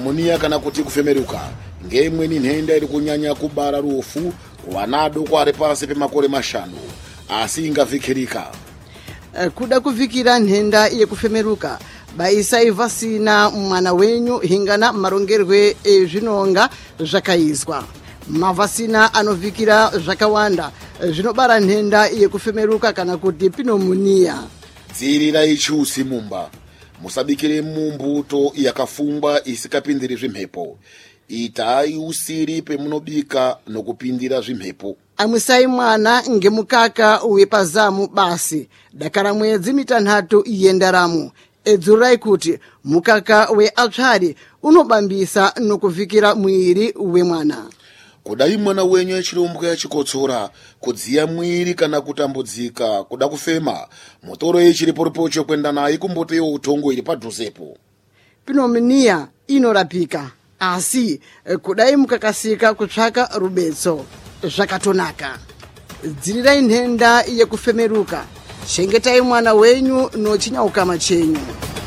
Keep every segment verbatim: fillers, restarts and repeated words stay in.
pneumonia kana kuti kufemeruka ngemweni nhenda iri kunyanya kubara rufu wanado kwari pasi pemakore mashanu asi ingavikirika. Kuda kuvikira nhenda yekufemeruka baisai vasina mwana wenyu hingana marongerwe ezvinonga zvakaizwa. Mavasina anovikira zvakawanda zvinobara nhenda yekufemeruka kana kuti pneumonia. Dzirirai chusi mumba. Musabikire mumbuto yakafungwa isikapindire zvimhepo. Itai usiri pemunobika nokupindira zvimhepo. Amwisai mwana ngemukaka wepazamu basi. Dakara mwedzi mitanhatu yendaramo. Edzurai kuti mukaka we apsari unobambisa nokuvikira mwiri wemwana. Kudai mwana wenyu echirumbuka yachikotsora, kudziya mwiri kana kutambudzika, kuda kufema, motoro yechiriporipocho kwenda naye kumboteyo utongo iri padhuzepo. Pneumonia inorapika, asi kudai mukakasika kutsvaka rubetso zvakatonaka. Dzirirai nhenda yekufemeruka, chengetai mwana wenyu nochinyauka chenyu.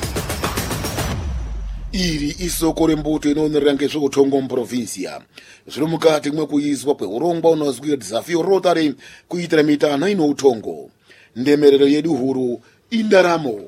Iri isoko rembuto inoonera ngezveutongo muprovinsia. Zviri mukati mwekuizwa kweurongwa unozwi Desafio Rotary kuitira mitana ino utongo. Ndemerero yedu huru indaramo.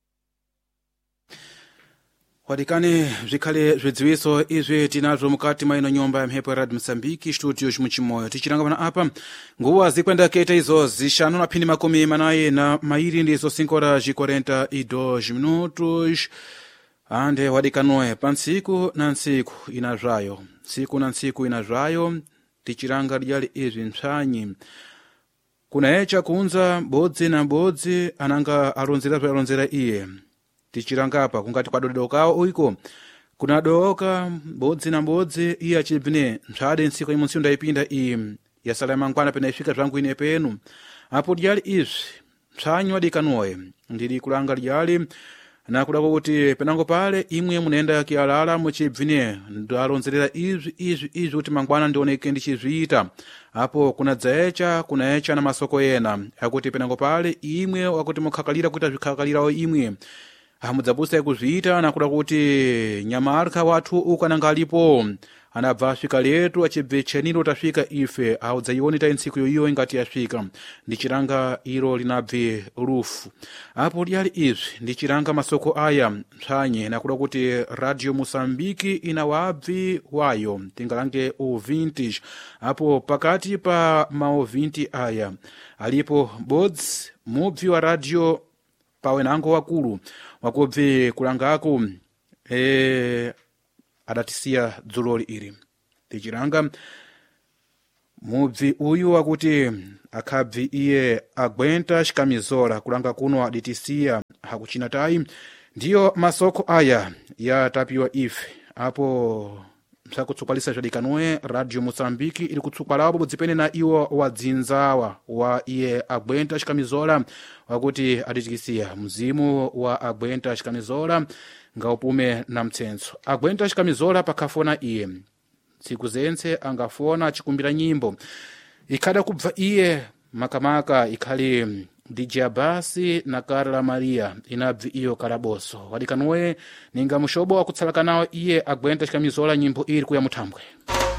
Wadikani zvikhale zvidziwiso izvi tinazvo mukati mwa ino nyumba ya mphepo ya Radio Mosambiki studio muchimoyo tichiranga pana apa nguwa zikwenda keta izo zishanu na phini makumi manayi na mairi ndizo sinkora zhikorenta ido minutos ande wadikanoe pa ntsiku na ntsiku inazvayo ntsiku na ntsiku inazvayo tichiranga lyali izvi mpsanyi kuna echa kunza bodzi na bodzi ananga alonzera alonzera iye tichiranga apa kungati kwadodokawo uiko kuna doka bodzi na bodzi iye achibvine mtsade ntsiku imunsi ndaipinda iyi yasala mangwana pena ifika zvangu ine penu apo lyali izvi mpsanyi wadikanoe ndili kulanga lyali na kudako kuti penango pale imwe munenda kialala muchibvine ndalonzerera izvi izvi izvi kuti mangwana ndioneke ndichizviita apo kuna dzaecha kuna echa na masoko ena akuti penango pale imwe wakuti mukhakalira kuita zvikhakalirawo imwe hamudzabusa ekuzviita na kuda kuti nyamarka wathu ukananga alipo anabva asvika letu achibve cheniro tasvika ife audzaioni ta ntsiku yoiyo ingati yasvika ndichiranga iro linabve rufu apo lyali izvi ndichiranga masoko aya mpsanye na kuda kuti Radio Mosambiki ina wabvi wayo tingalange o vintage apo pakati pa mao vinti aya alipo bodzi mubvi wa radio pawenango wakulu wakubve kulangako e adatisia dzuloli iri tichiranga mubvi uyu wakuti akabvi iye agwenta shikamizora kulanga kuno aditisia hakuchinatai ndiyo masoko aya yatapiwa ife apo msakutsukwalisa zvadikanoe Radio Mosambiki ili kutsukwalapo budzipene na iwo wadzinzawa wa iye agwenta shikamizora wakuti aditikisia mzimu wa agwenta shikamizora ngaupume na mtsenso agwenta shikamizora pakafona iye tsiku zense angafona achikumbira nyimbo ikhada kubva iye makamaka ikhali D J Abasi na Carla Maria inabvi iyo karaboso wadikanoe ninga mushobo wakutsalakanawo iye agwenta shikamizora nyimbo iri kuya muthambwe.